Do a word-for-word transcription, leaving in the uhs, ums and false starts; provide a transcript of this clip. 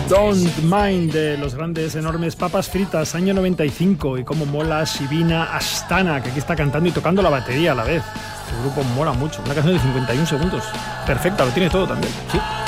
Don't Mind de los grandes, enormes Papas Fritas, año noventa y cinco. Y cómo mola Sivina Astana, que aquí está cantando y tocando la batería a la vez. Este grupo mola mucho. Una canción de cincuenta y un segundos. Perfecta, lo tiene todo también. Sí.